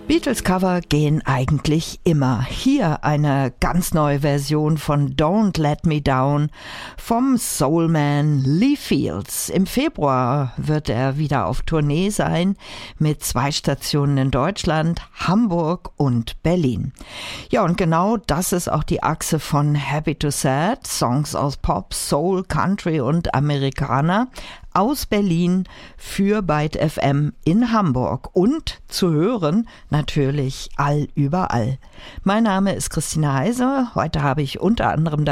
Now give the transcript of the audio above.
Beatles-Cover gehen eigentlich immer. Hier eine ganz neue Version von Don't Let Me Down vom Soulman Lee Fields. Im Februar wird er wieder auf Tournee sein mit 2 Stationen in Deutschland, Hamburg und Berlin. Ja, und genau das ist auch die Achse von Happy to Sad, Songs aus Pop, Soul, Country und Amerikaner aus Berlin für Byte FM in Hamburg und zu hören natürlich überall. Mein Name ist Christina Heise. Heute habe ich unter anderem